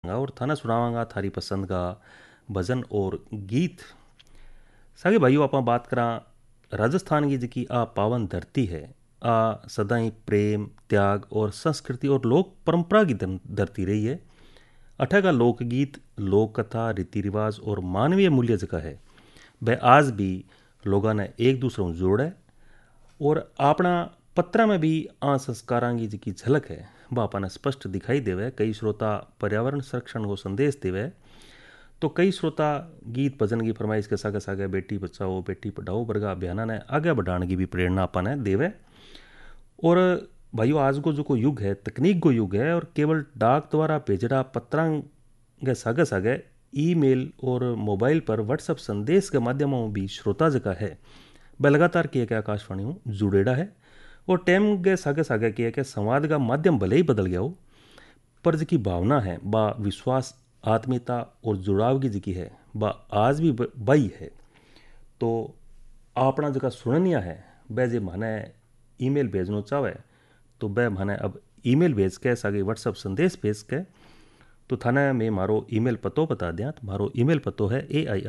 करांगा और थाने सुनावांगा थारी पसंद का भजन और गीत। सागे भाइयों आप बात करा राजस्थान की जी आ पावन धरती है, आ सदाई प्रेम त्याग और संस्कृति और लोक परंपरा की धरती रही है। अठा का लोकगीत लोक कथा रीति रिवाज और मानवीय मूल्य जगह है वह आज भी लोगों ने एक दूसरे को जोड़े और अपना पत्रा में भी आ संस्कारां की जी झलक है वह अपने स्पष्ट दिखाई देवे। कई श्रोता पर्यावरण संरक्षण को संदेश देवे तो कई श्रोता गीत भजन की फरमाइश के सागे सागे बेटी बचाओ बेटी पढ़ाओ वर्गा अभियान ने आगे बढ़ाने की भी प्रेरणा अपने देवे। और भाइयों आज को जो युग है तकनीक को युग है और केवल डाक द्वारा भेजड़ा पत्रां के सागे सागे ईमेल और मोबाइल पर व्हाट्सएप संदेश के माध्यमों भी श्रोता जगह है वह लगातार किए के आकाशवाणी हूँ जुड़ेड़ा है। और टेम के सागे सागे किए के संवाद का माध्यम भले ही बदल गया हो पर जी की भावना है बा विश्वास आत्मीयता और जुड़ाव की जी है बा आज भी बई है। तो अपना जगह सुननिया है वह जे माने ईमेल भेजना चाहे तो वह माने अब ईमेल भेज के सागे व्हाट्सएप संदेश भेज के तो थाने में मारो ईमेल पतो बता दिया। तो मारो ईमेल पतो है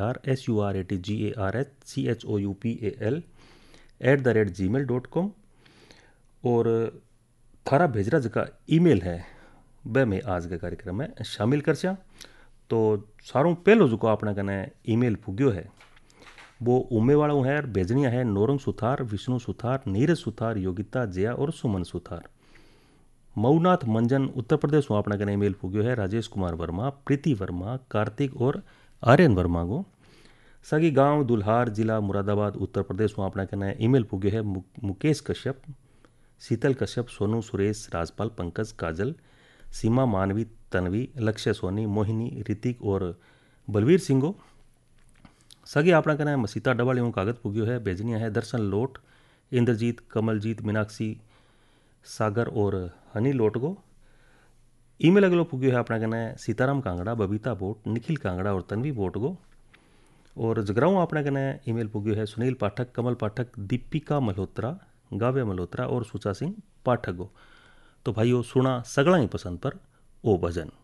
AIRSURATGARHCHOUPAL@gmail.com और थारा भेजरा जगह ईमेल है वह मैं आज के कार्यक्रम में शामिल कर चा। तो सारों पहलो जो अपने कने ईमेल पुग्यो है वो उमे वालों है भेजनिया है नौरंग सुथार विष्णु सुथार नीरज सुथार योगिता जया और सुमन सुथार। मऊनाथ मंजन उत्तर प्रदेश में अपने कने ईमेल पुग्यो है राजेश कुमार वर्मा प्रीति वर्मा कार्तिक और आर्यन वर्मा को। सगी गांव दुल्हार जिला मुरादाबाद उत्तर प्रदेश में अपने कने ईमेल पुग्यो है मुकेश कश्यप शीतल कश्यप सोनू सुरेश राजपाल पंकज काजल सीमा मानवी तनवी लक्ष्य सोनी मोहिनी ऋतिक और बलवीर सिंह। सगी अपना कने मसीता डबाली कागज पुग्यो है भेजनिया है दर्शन लोट इंद्रजीत कमलजीत मीनाक्षी सागर और हनी लोट गो। ईमेल अगलो पुग्यो है अपना कने सीताराम कांगड़ा बबीता बोट निखिल कांगड़ा और तन्वी बोट गो। और जगराऊँ अपना कने ईमेल पुग्यो है सुनील पाठक कमल पाठक दीपिका मल्होत्रा गाव्य मल्होत्रा और सुचा सिंह पाठक गो। तो भाइयों सुना सगला ही पसंद पर ओ भजन।